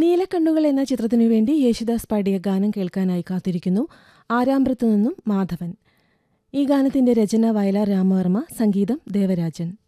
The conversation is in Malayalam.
നീലക്കണ്ണുകൾ എന്ന ചിത്രത്തിനു വേണ്ടി യേശുദാസ് പാടിയ ഗാനം കേൾക്കാനായി കാത്തിരിക്കുന്നു. ആരാമ്പ്രത്തു നിന്നും മാധവൻ. ഈ ഗാനത്തിന്റെ രചന വയലാർ രാമവർമ്മ, സംഗീതം ദേവരാജൻ.